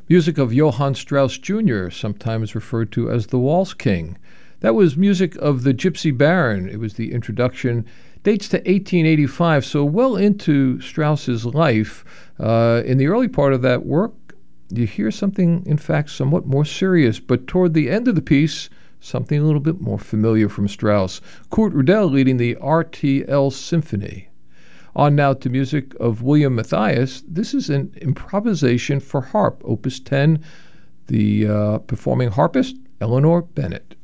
Music of Johann Strauss Jr., sometimes referred to as the Waltz King. That was music of the Gypsy Baron. It was the introduction. Dates to 1885, so well into Strauss's life. In the early part of that work, you hear something, in fact, somewhat more serious, but toward the end of the piece, something a little bit more familiar from Strauss. Kurt Rudell leading the RTL Symphony. On now to music of William Matthias. This is an improvisation for harp, Opus 10, the performing harpist, Eleanor Bennett.